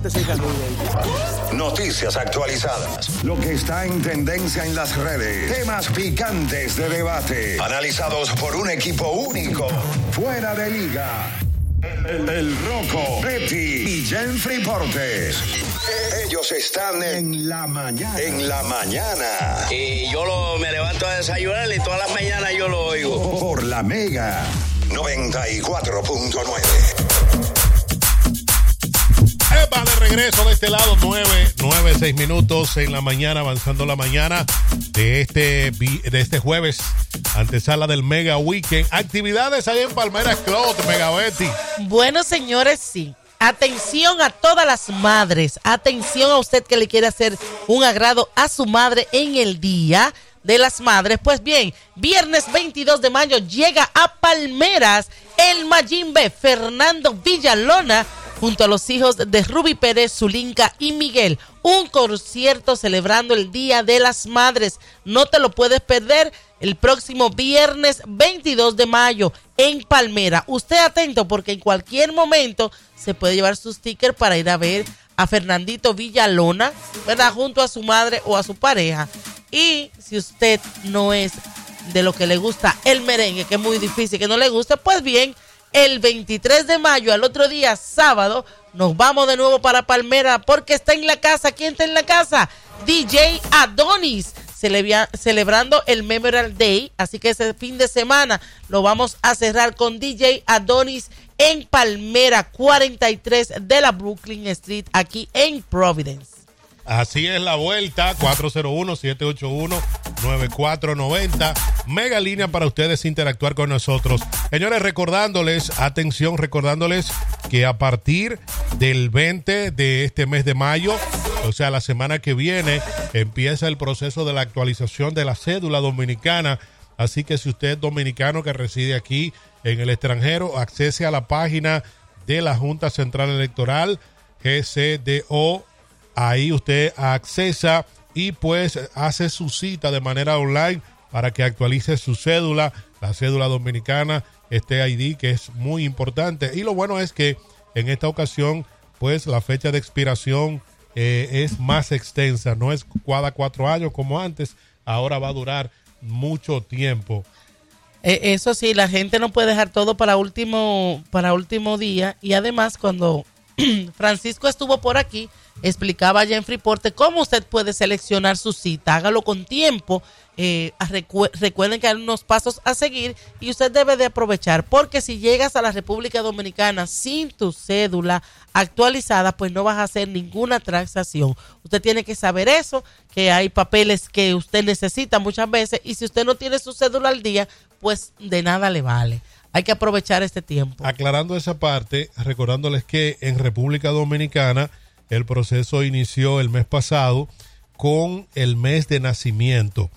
que se Noticias actualizadas. Lo que está en tendencia en las redes. Temas picantes de debate. Analizados por un equipo único. Fuera de liga. El Rocco, Betty y Jenfrey Portes. Ellos están en la mañana. En la mañana. Y yo me levanto a desayunar y todas las mañanas yo lo oigo. Por la Mega 94.9. Epa, de regreso de este lado, 6 minutos en la mañana, avanzando la mañana de este jueves, antesala del Mega Weekend. Actividades ahí en Palmeras Cloth, Mega Betty. Bueno, señores, sí. Atención a todas las madres, atención a usted que le quiere hacer un agrado a su madre en el Día de las Madres. Pues bien, viernes 22 de mayo llega a Palmeras el Mayimbe Fernando Villalona, junto a los hijos de Ruby Pérez, Zulinka y Miguel. Un concierto celebrando el Día de las Madres. No te lo puedes perder el próximo viernes 22 de mayo en Palmera. Usted atento porque en cualquier momento se puede llevar su sticker para ir a ver a Fernandito Villalona, ¿verdad? Junto a su madre o a su pareja. Y si usted no es de lo que le gusta el merengue, que es muy difícil que no le guste, pues bien, el 23 de mayo, al otro día, sábado, nos vamos de nuevo para Palmera porque está en la casa. ¿Quién está en la casa? DJ Adonis, celebrando el Memorial Day. Así que ese fin de semana lo vamos a cerrar con DJ Adonis en Palmera 43 de la Brooklyn Street, aquí en Providence. Así es la vuelta, 401-781-9490. Mega línea para ustedes interactuar con nosotros. Señores, recordándoles que a partir del 20 de este mes de mayo, o sea, la semana que viene, empieza el proceso de la actualización de la cédula dominicana. Así que si usted es dominicano que reside aquí en el extranjero, accese a la página de la Junta Central Electoral, GCDO. Ahí usted accesa y pues hace su cita de manera online para que actualice su cédula, la cédula dominicana, este ID que es muy importante. Y lo bueno es que en esta ocasión pues la fecha de expiración es más extensa, no es cada 4 años como antes, ahora va a durar mucho tiempo. Eso sí, la gente no puede dejar todo para último día. Y además cuando Francisco estuvo por aquí, explicaba allá en Freeport cómo usted puede seleccionar su cita. Hágalo con tiempo. Recuerden que hay unos pasos a seguir y usted debe de aprovechar, porque si llegas a la República Dominicana sin tu cédula actualizada, pues no vas a hacer ninguna transacción. Usted tiene que saber eso, que hay papeles que usted necesita muchas veces, y si usted no tiene su cédula al día, pues de nada le vale. Hay que aprovechar este tiempo. Aclarando esa parte, recordándoles que en República Dominicana el proceso inició el mes pasado con el mes de nacimiento.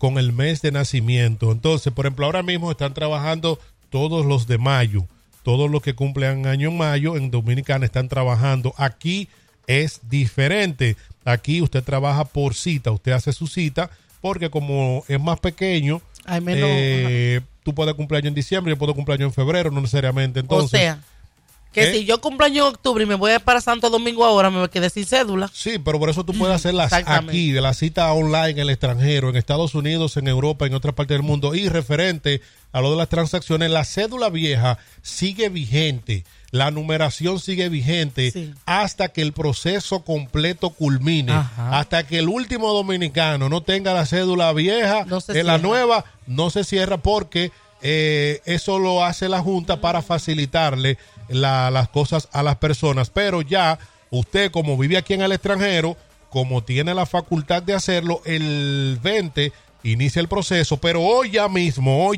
Entonces, por ejemplo, ahora mismo están trabajando todos los de mayo. Todos los que cumplen año en mayo en Dominicana están trabajando. Aquí es diferente. Aquí usted trabaja por cita. Usted hace su cita porque como es más pequeño, hay menos, tú puedes cumplir año en diciembre, yo puedo cumplir año en febrero, no necesariamente. Entonces, o sea, que si yo cumplo año en octubre y me voy para Santo Domingo ahora, me quedé sin cédula. Sí, pero por eso tú puedes hacerlas aquí, de la cita online en el extranjero, en Estados Unidos, en Europa, en otras partes del mundo. Y referente a lo de las transacciones, la cédula vieja sigue vigente, la numeración sigue vigente, hasta que el proceso completo culmine. Ajá. Hasta que el último dominicano no tenga la cédula vieja, la nueva no se cierra, porque eso lo hace la Junta para facilitarle las cosas a las personas. Pero ya usted, como vive aquí en el extranjero, como tiene la facultad de hacerlo, el 20 inicia el proceso, pero hoy ya mismo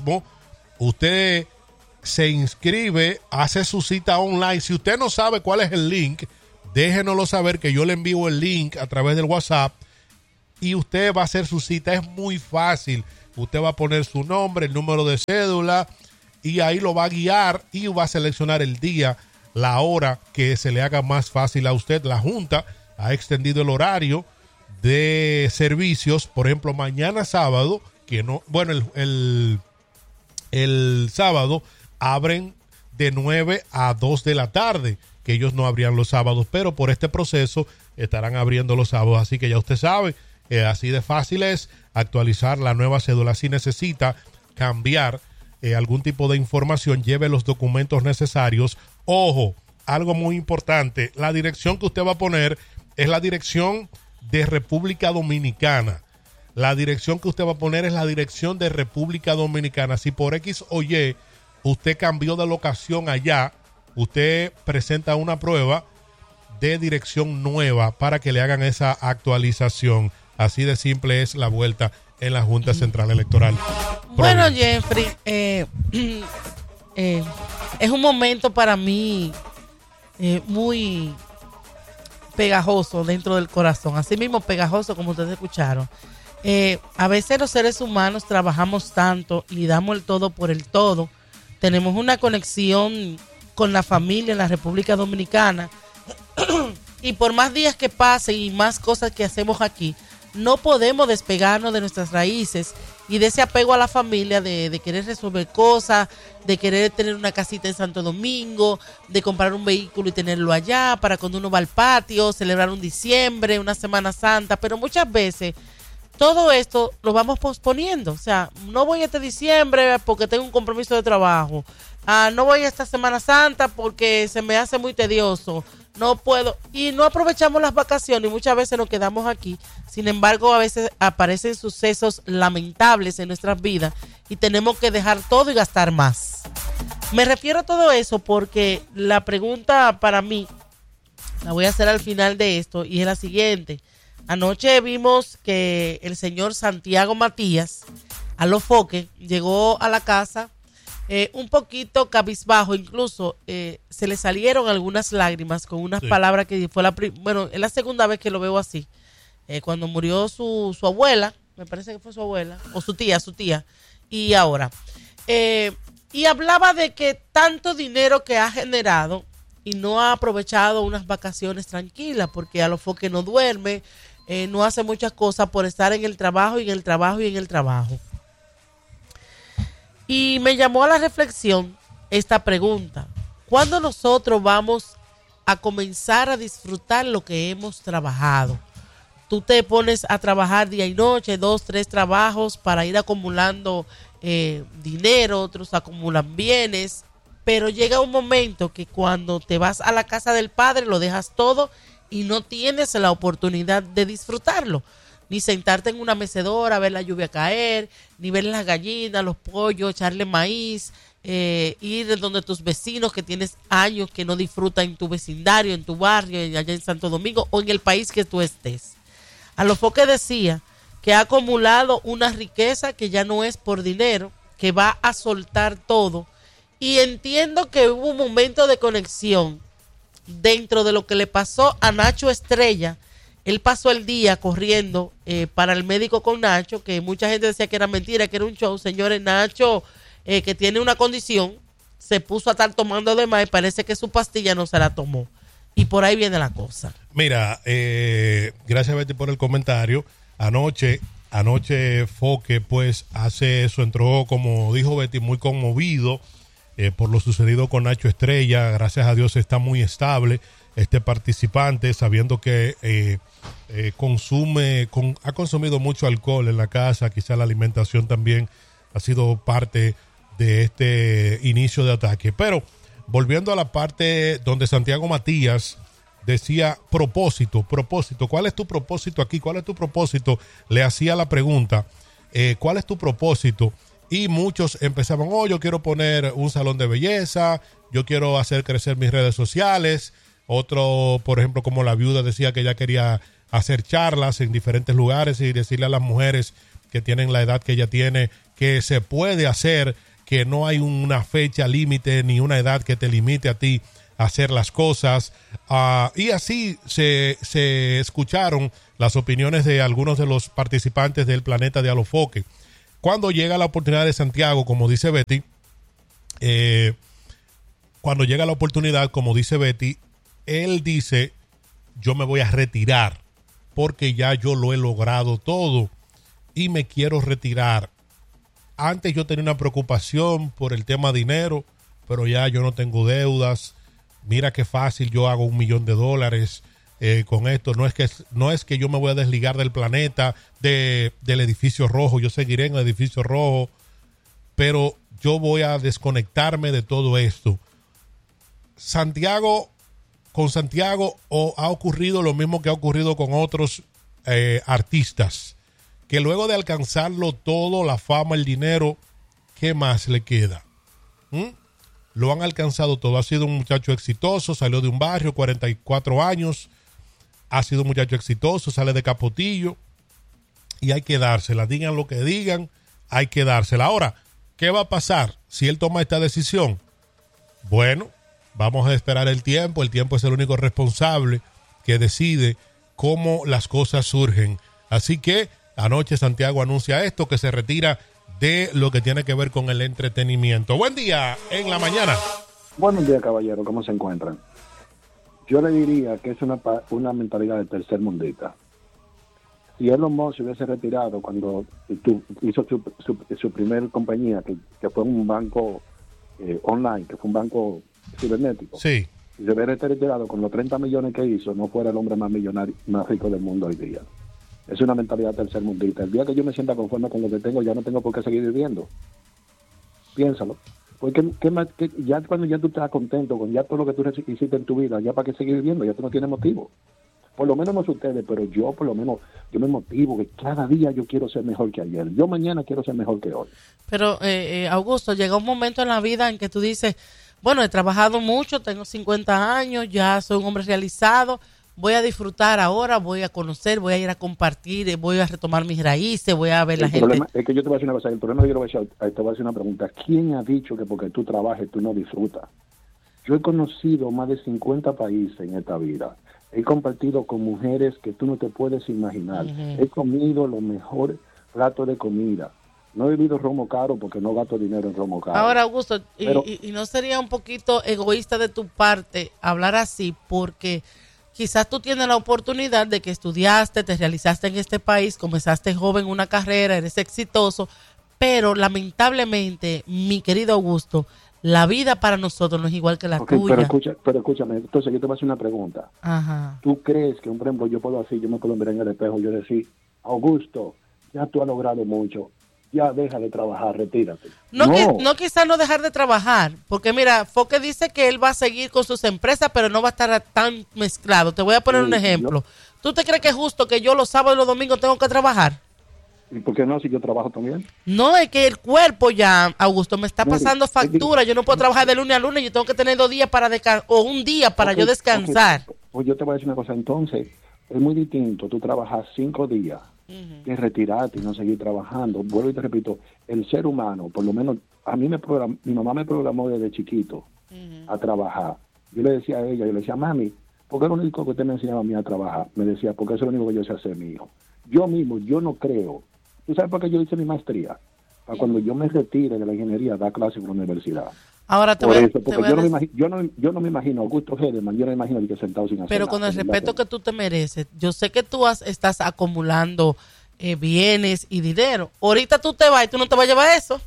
usted se inscribe, hace su cita online. Si usted no sabe cuál es el link, déjenoslo saber, que yo le envío el link a través del WhatsApp y usted va a hacer su cita. Es muy fácil. Usted va a poner su nombre, el número de cédula, y ahí lo va a guiar y va a seleccionar el día, la hora que se le haga más fácil a usted. La Junta ha extendido el horario de servicios. Por ejemplo, mañana sábado, el sábado abren de 9 a 2 de la tarde. que ellos no abrían los sábados, pero por este proceso estarán abriendo los sábados. Así que ya usted sabe, así de fácil es actualizar la nueva cédula. Si necesita cambiar algún tipo de información, lleve los documentos necesarios. Ojo, algo muy importante, la dirección que usted va a poner es la dirección de República Dominicana. La dirección que usted va a poner es la dirección de República Dominicana. Si por X o Y usted cambió de locación allá, usted presenta una prueba de dirección nueva para que le hagan esa actualización. Así de simple es la vuelta en la Junta Central Electoral. Bueno, Jeffrey, es un momento para mí muy pegajoso dentro del corazón, así mismo pegajoso como ustedes escucharon. A veces los seres humanos trabajamos tanto y damos el todo por el todo. Tenemos una conexión con la familia en la República Dominicana y por más días que pasen y más cosas que hacemos aquí, no podemos despegarnos de nuestras raíces y de ese apego a la familia, de querer resolver cosas, de querer tener una casita en Santo Domingo, de comprar un vehículo y tenerlo allá para cuando uno va al patio, celebrar un diciembre, una Semana Santa, pero muchas veces todo esto lo vamos posponiendo. O sea, no voy este diciembre porque tengo un compromiso de trabajo. No voy a esta Semana Santa porque se me hace muy tedioso. No puedo. Y no aprovechamos las vacaciones y muchas veces nos quedamos aquí. Sin embargo, a veces aparecen sucesos lamentables en nuestras vidas y tenemos que dejar todo y gastar más. Me refiero a todo eso porque la pregunta para mí la voy a hacer al final de esto y es la siguiente. Anoche vimos que el señor Santiago Matías, a los Foques, llegó a la casa un poquito cabizbajo, incluso se le salieron algunas lágrimas con unas palabras que fue es la segunda vez que lo veo así. Cuando murió su abuela, me parece que fue su abuela, o su tía, y ahora. Y hablaba de que tanto dinero que ha generado y no ha aprovechado unas vacaciones tranquilas, porque a los Foques no duerme, no hace muchas cosas por estar en el trabajo y en el trabajo y en el trabajo. Y me llamó a la reflexión esta pregunta: ¿cuándo nosotros vamos a comenzar a disfrutar lo que hemos trabajado? Tú te pones a trabajar día y noche, 2, 3 trabajos para ir acumulando dinero, otros acumulan bienes, pero llega un momento que cuando te vas a la casa del padre lo dejas todo y no tienes la oportunidad de disfrutarlo. Ni sentarte en una mecedora, ver la lluvia caer, ni ver las gallinas, los pollos, echarle maíz, ir donde tus vecinos que tienes años que no disfrutan en tu vecindario, en tu barrio, allá en Santo Domingo o en el país que tú estés. A los Foques decía que ha acumulado una riqueza que ya no es por dinero, que va a soltar todo. Y entiendo que hubo un momento de conexión dentro de lo que le pasó a Nacho Estrella. Él pasó el día corriendo para el médico con Nacho, que mucha gente decía que era mentira, que era un show. Señores, Nacho, que tiene una condición, se puso a estar tomando de más y parece que su pastilla no se la tomó. Y por ahí viene la cosa. Mira, gracias Betty por el comentario. Anoche Foque pues hace su entró, como dijo Betty, muy conmovido por lo sucedido con Nacho Estrella. Gracias a Dios está muy estable este participante, sabiendo que ha consumido mucho alcohol en la casa. Quizá la alimentación también ha sido parte de este inicio de ataque. Pero volviendo a la parte donde Santiago Matías decía propósito, ¿cuál es tu propósito aquí? ¿Cuál es tu propósito? Le hacía la pregunta, ¿cuál es tu propósito? Y muchos empezaban, yo quiero poner un salón de belleza, yo quiero hacer crecer mis redes sociales. Otro, por ejemplo, como la viuda, decía que ella quería hacer charlas en diferentes lugares y decirle a las mujeres que tienen la edad que ella tiene que se puede hacer, que no hay una fecha límite ni una edad que te limite a ti a hacer las cosas. Y así se escucharon las opiniones de algunos de los participantes del Planeta de Alofoque. Cuando llega la oportunidad de Santiago, como dice Betty, él dice, yo me voy a retirar porque ya yo lo he logrado todo y me quiero retirar. Antes yo tenía una preocupación por el tema dinero, pero ya yo no tengo deudas, mira qué fácil, yo hago $1 millón con esto. No es que yo me voy a desligar del planeta, del edificio rojo, yo seguiré en el edificio rojo, pero yo voy a desconectarme de todo esto. Con Santiago ha ocurrido lo mismo que ha ocurrido con otros artistas, que luego de alcanzarlo todo, la fama, el dinero, ¿qué más le queda? Lo han alcanzado todo. Ha sido un muchacho exitoso, salió de un barrio, 44 años, ha sido un muchacho exitoso, sale de Capotillo, y hay que dársela, digan lo que digan, hay que dársela. Ahora, ¿qué va a pasar si él toma esta decisión? Bueno, vamos a esperar el tiempo es el único responsable que decide cómo las cosas surgen. Así que anoche Santiago anuncia esto, que se retira de lo que tiene que ver con el entretenimiento. Buen día en la mañana. Buenos días, caballero, ¿cómo se encuentran? Yo le diría que es una mentalidad de tercer mundista. Si Elon Musk se hubiese retirado cuando hizo su primer compañía, que fue un banco online, que fue un banco cibernético. Sí. Si se hubiera retirado con los 30 millones que hizo, no fuera el hombre más millonario, más rico del mundo hoy día. Es una mentalidad tercermundista. El día que yo me sienta conforme con lo que tengo, ya no tengo por qué seguir viviendo. Piénsalo. Porque ya cuando ya tú estás contento con ya todo lo que tú hiciste en tu vida, ya para qué seguir viviendo, ya tú no tienes motivo. Por lo menos no sé ustedes, pero yo por lo menos yo me motivo que cada día yo quiero ser mejor que ayer. Yo mañana quiero ser mejor que hoy. Pero Augusto, llega un momento en la vida en que tú dices, bueno, he trabajado mucho, tengo 50 años, ya soy un hombre realizado, voy a disfrutar ahora, voy a conocer, voy a ir a compartir, voy a retomar mis raíces, voy a ver la gente. Es que yo te voy a decir una cosa, el problema que yo te voy a hacer una pregunta. ¿Quién ha dicho que porque tú trabajes tú no disfrutas? Yo he conocido más de 50 países en esta vida. He compartido con mujeres que tú no te puedes imaginar. He comido los mejores platos de comida. No he bebido romo caro porque no gasto dinero en romo caro. Ahora, Augusto, pero, y no sería un poquito egoísta de tu parte hablar así, porque quizás tú tienes la oportunidad de que estudiaste, te realizaste en este país, comenzaste joven una carrera, eres exitoso, pero lamentablemente, mi querido Augusto, la vida para nosotros no es igual que la tuya. Pero escúchame, entonces yo te voy a hacer una pregunta. Ajá. ¿Tú crees que, por ejemplo, yo me puedo mirar en el espejo y yo decir, Augusto, ya tú has logrado mucho, ya deja de trabajar, retírate? No, quizás no dejar de trabajar, porque mira, Foque dice que él va a seguir con sus empresas, pero no va a estar tan mezclado. Te voy a poner un ejemplo. ¿Tú te crees que es justo que yo los sábados y los domingos tengo que trabajar? ¿Y por qué no, si yo trabajo también? No, es que el cuerpo ya, Augusto, me está pasando factura. Yo no puedo trabajar de lunes a lunes. Yo tengo que tener 2 días para descansar, o un día para yo descansar. Pues yo te voy a decir una cosa. Entonces, es muy distinto tú trabajas 5 días que retirarte y no seguir trabajando. Vuelvo y te repito, el ser humano, por lo menos, mi mamá me programó desde chiquito a trabajar. Yo le decía a ella, mami, ¿por qué es lo único que usted me enseñaba a mí a trabajar? Me decía, porque eso es lo único que yo sé hacer, mi hijo. Yo mismo, yo no creo. ¿Tú sabes por qué yo hice mi maestría? Para cuando yo me retire de la ingeniería, dar clases en la universidad. Ahora yo no me imagino Augusto Hederman, yo no me imagino que sentado sin hacer pero nada. Con el respeto que tú te mereces, yo sé que tú estás acumulando bienes y dinero. Ahorita tú te vas y tú no te vas a llevar eso.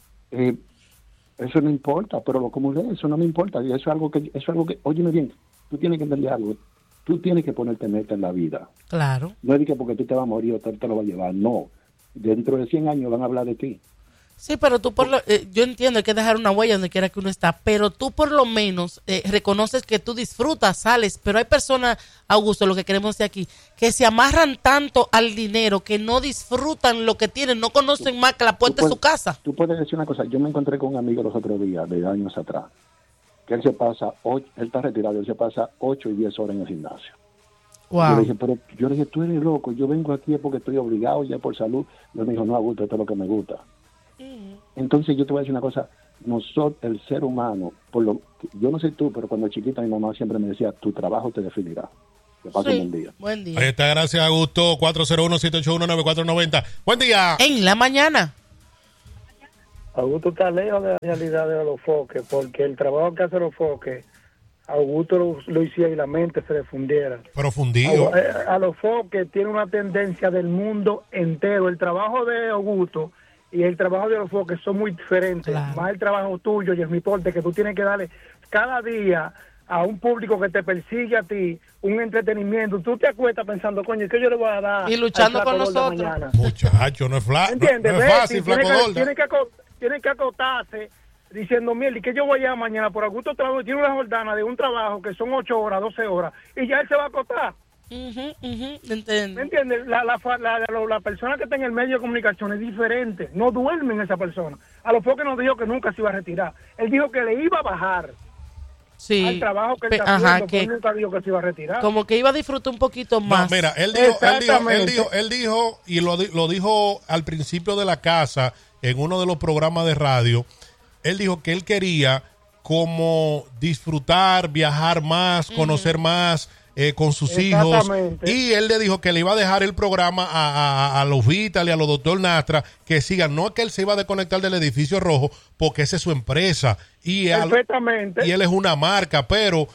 Eso no importa, pero lo acumulé, eso no me importa. Y eso es algo que, óyeme bien, tú tienes que entender algo. Tú tienes que ponerte meta en la vida. Claro. No es que porque tú te vas a morir o te lo vas a llevar, no. Dentro de 100 años van a hablar de ti. Sí, pero tú yo entiendo, hay que dejar una huella donde quiera que uno está, pero tú por lo menos reconoces que tú disfrutas, sales, pero hay personas, Augusto, lo que queremos decir aquí, que se amarran tanto al dinero que no disfrutan lo que tienen, no conocen más que la puerta de su casa. Tú puedes decir una cosa, yo me encontré con un amigo los otros días, de años atrás, que él está retirado, él se pasa 8 y 10 horas en el gimnasio. Wow. Yo le dije, tú eres loco, yo vengo aquí porque estoy obligado ya por salud. Y él me dijo, no, Augusto, esto es lo que me gusta. Entonces yo te voy a decir una cosa, nosotros, el ser humano, yo no sé tú, pero cuando chiquita mi mamá siempre me decía, tu trabajo te definirá. Que pasen buen día. Buen día. Ahí está, gracias Augusto, 401-781-9490. Buen día. En la mañana. Augusto está lejos de la realidad de los foques, porque el trabajo que hace los foques, Augusto lo hiciera y la mente se le fundiera. Pero fundido. A los foques tiene una tendencia del mundo entero. El trabajo de Augusto y el trabajo de los foques son muy diferentes. Claro. Más el trabajo tuyo y el mi porte, que tú tienes que darle cada día a un público que te persigue a ti, un entretenimiento, tú te acuestas pensando, coño, ¿qué yo le voy a dar? Y luchando al con Flaco Dol de nosotros. mañana? Muchacho, no es, ¿Entiendes? no es fácil, Flaco Dol. Tiene que acotarse diciendo, mira, ¿y qué yo voy a llevar mañana? Por Augusto trabajo, tiene una jornada de un trabajo que son 8 horas, 12 horas, y ya él se va a acotar. Entiendo. ¿Me entiendes? La persona que está en el medio de comunicación es diferente. No duerme en esa persona. A lo poco nos dijo que nunca se iba a retirar. Él dijo que le iba a bajar al trabajo que él está haciendo, pero nunca dijo que se iba a retirar. Como que iba a disfrutar un poquito más. No, mira, él dijo, y lo dijo al principio de la casa, en uno de los programas de radio, él dijo que él quería como disfrutar, viajar más, conocer más, con sus hijos, y él le dijo que le iba a dejar el programa a los Vital y a los Doctor Nastra que sigan. No es que él se iba a desconectar del edificio rojo, porque esa es su empresa y él es una marca, pero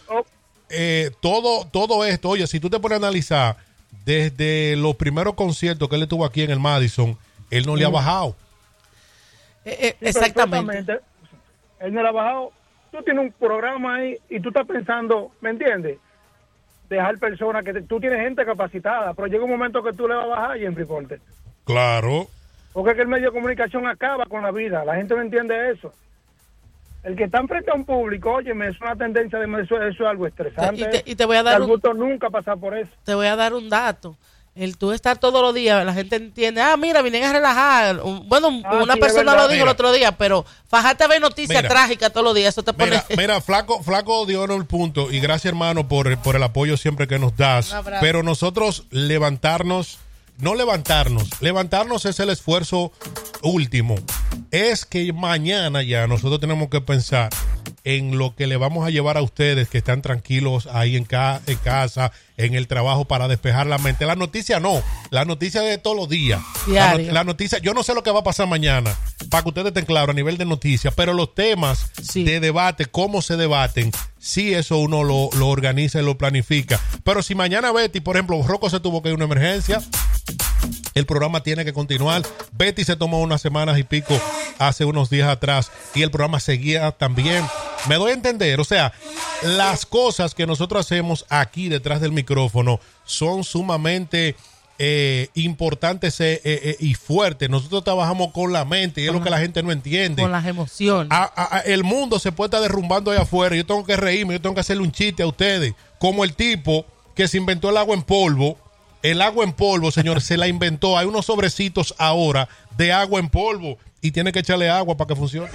todo esto, oye, si tú te pones a analizar desde los primeros conciertos que él tuvo aquí en el Madison, él no le ha bajado. Exactamente. Él no le ha bajado. Tú tienes un programa ahí y tú estás pensando, ¿me entiendes? Dejar personas que tú tienes gente capacitada, pero llega un momento que tú le vas a bajar, Jeffrey Porter. Claro. Porque es que el medio de comunicación acaba con la vida, la gente no entiende eso. El que está enfrente a un público, óyeme, es una tendencia de eso es algo estresante. Y te voy a dar nunca pasar por eso. Te voy a dar un dato. El tú estar todos los días, la gente entiende, mira, vienen a relajar. Bueno, una persona lo dijo el otro día, pero fajate a ver noticias trágicas todos los días, eso te pone... Mira, Flaco dio el punto, y gracias, hermano, por el apoyo siempre que nos das. Pero nosotros levantarnos es el esfuerzo último. Es que mañana ya nosotros tenemos que pensar en lo que le vamos a llevar a ustedes que están tranquilos ahí en casa, en el trabajo, para despejar la mente. La noticia no, la noticia de todos los días. La noticia, yo no sé lo que va a pasar mañana, para que ustedes estén claros a nivel de noticias, pero los temas de debate, cómo se debaten, sí, eso uno lo organiza y lo planifica. Pero si mañana Betty, por ejemplo, Rocco se tuvo que ir a una emergencia, el programa tiene que continuar. Betty se tomó unas semanas y pico hace unos días atrás y el programa seguía también. Me doy a entender, o sea, las cosas que nosotros hacemos aquí detrás del micrófono son sumamente importantes y fuertes. Nosotros trabajamos con la mente y es lo que la gente no entiende. Con las emociones. El mundo se puede estar derrumbando allá afuera. Yo tengo que reírme, yo tengo que hacerle un chiste a ustedes. Como el tipo que se inventó el agua en polvo. El agua en polvo, señores, se la inventó. Hay unos sobrecitos ahora de agua en polvo y tiene que echarle agua para que funcione.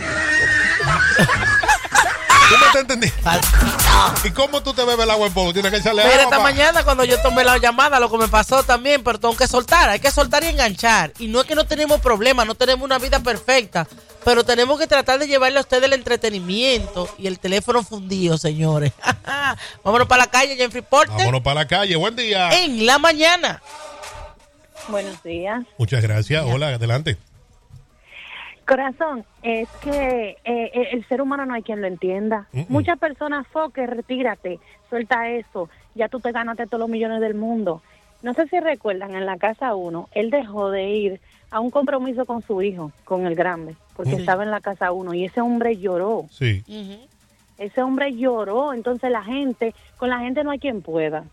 ¿Tú me estás entendiendo? ¿Y cómo tú te bebes el agua en polvo? Tienes que echarle agua. Mira, esta mañana cuando yo tomé la llamada, lo que me pasó también, pero tengo que soltar. Hay que soltar y enganchar. Y no es que no tenemos problemas, no tenemos una vida perfecta, pero tenemos que tratar de llevarle a ustedes el entretenimiento y el teléfono fundido, señores. Vámonos para la calle, Jeffrey Porter. Vámonos para la calle. Buen día. En la mañana. Buenos días. Muchas gracias. Hola, adelante. Corazón, es que el ser humano no hay quien lo entienda. Muchas personas, Foque, retírate, suelta eso, ya tú te ganaste todos los millones del mundo. No sé si recuerdan, en la casa 1, él dejó de ir a un compromiso con su hijo, con el grande, porque estaba en la casa 1 y ese hombre lloró. Sí. Ese hombre lloró, entonces con la gente no hay quien pueda,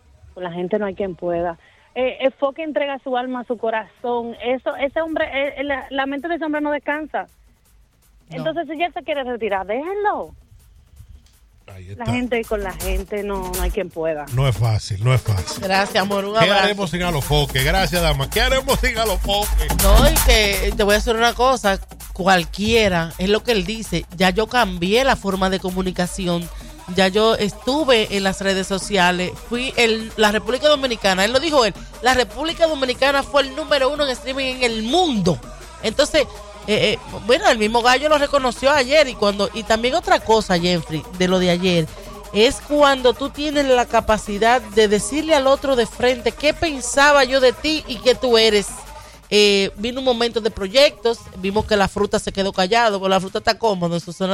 Foque entrega su alma, su corazón. Ese hombre, la mente de ese hombre no descansa. Entonces, si él se quiere retirar, déjenlo. La gente con la gente no hay quien pueda. No es fácil. Gracias, amor. Un ¿Qué haremos sin Alofoque? Gracias, dama. ¿Qué haremos sin Alofoque? No, y que te voy a decir una cosa. Cualquiera, es lo que él dice. Ya yo cambié la forma de comunicación. Ya yo estuve en las redes sociales, fui la República Dominicana, él lo dijo la República Dominicana fue el número 1 en streaming en el mundo. Entonces, bueno, el mismo Gallo lo reconoció ayer y también otra cosa, Jeffrey, de lo de ayer, es cuando tú tienes la capacidad de decirle al otro de frente qué pensaba yo de ti y qué tú eres. Vino un momento de proyectos, vimos que la fruta se quedó callado, pero la fruta está cómoda en su zona